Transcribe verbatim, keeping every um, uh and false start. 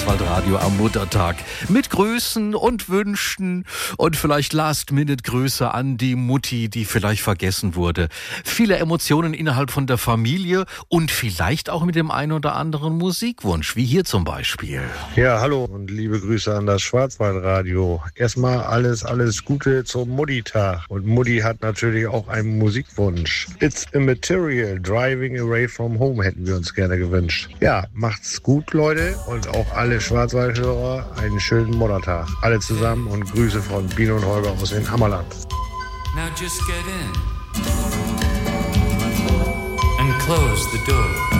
Schwarzwaldradio am Muttertag. Mit Grüßen und Wünschen und vielleicht Last-Minute-Grüße an die Mutti, die vielleicht vergessen wurde. Viele Emotionen innerhalb von der Familie und vielleicht auch mit dem einen oder anderen Musikwunsch, wie hier zum Beispiel. Ja, hallo und liebe Grüße an das Schwarzwaldradio. Erstmal alles, alles Gute zum Mutti-Tag. Und Mutti hat natürlich auch einen Musikwunsch. It's Immaterial, Driving Away from Home hätten wir uns gerne gewünscht. Ja, macht's gut, Leute, und auch alle Schwarzwaldhörer einen schönen Muttertag. Alle zusammen und Grüße von Bino und Holger aus dem Hammerland. Now just get in and close the door.